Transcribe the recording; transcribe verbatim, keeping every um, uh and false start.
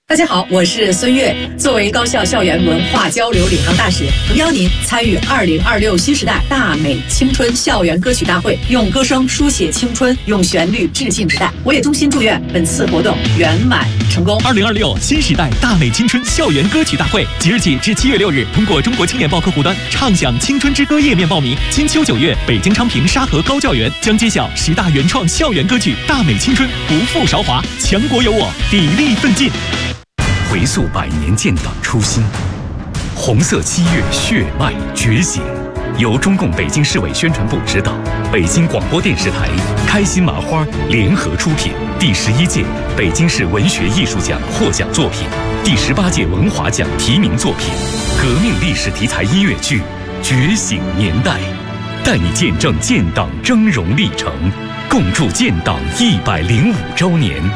大家好，我是孙悦。作为高校校园文化交流领航大使，诚邀您参与二零二六新时代大美青春校园歌曲大会，用歌声书写青春，用旋律致敬时代。我也衷心祝愿本次活动圆满成功。 二零二六新时代大美青春校园歌曲大会，即日起至七月六日，通过中国青年报客户端畅享青春之歌页面报名。金秋九月，北京昌平沙河高教园将揭晓十大原创校园歌曲大美青春，不负韶华，强国有我，砥砺奋进。 回溯百年建党初心，红色七月血脉觉醒。由中共北京市委宣传部指导，北京广播电视台、开心麻花联合出品。第十一届北京市文学艺术奖获奖作品，第十八届文华奖提名作品，革命历史题材音乐剧《觉醒年代》，带你见证建党峥嵘历程，共筑建党一百零五周年。